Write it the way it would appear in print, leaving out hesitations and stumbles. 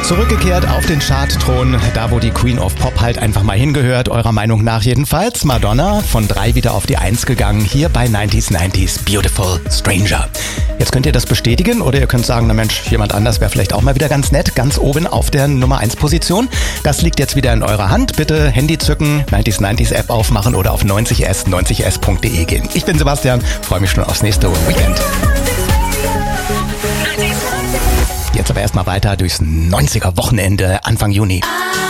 Zurückgekehrt auf den Chartthron, da wo die Queen of Pop halt einfach mal hingehört, eurer Meinung nach jedenfalls. Madonna von 3 wieder auf die 1 gegangen, hier bei 90s Beautiful Stranger. Jetzt könnt ihr das bestätigen oder ihr könnt sagen, na Mensch, jemand anders wäre vielleicht auch mal wieder ganz nett, ganz oben auf der Nummer 1 Position. Das liegt jetzt wieder in eurer Hand. Bitte Handy zücken, 90s App aufmachen oder auf 90s.de gehen. Ich bin Sebastian, freue mich schon aufs nächste Weekend. Jetzt aber erstmal weiter durchs 90er Wochenende Anfang Juni.